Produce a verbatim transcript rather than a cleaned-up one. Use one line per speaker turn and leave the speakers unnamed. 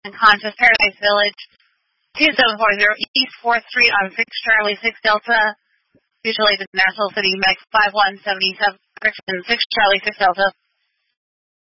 Unconscious Paradise Village. two seven four zero East fourth Street on six Charlie six Delta. Usually the National City Mex five one seven seven, correction, six Charlie six Delta.